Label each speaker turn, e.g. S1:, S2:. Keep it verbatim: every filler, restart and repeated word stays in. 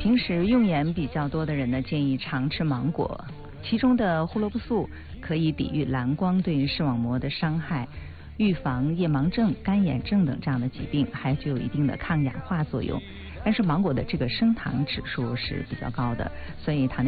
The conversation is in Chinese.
S1: 平时用眼比较多的人呢，建议常吃芒果，其中的胡萝卜素可以抵御蓝光对视网膜的伤害，预防夜盲症、干眼症等这样的疾病，还具有一定的抗氧化作用。但是芒果的这个升糖指数是比较高的，所以糖尿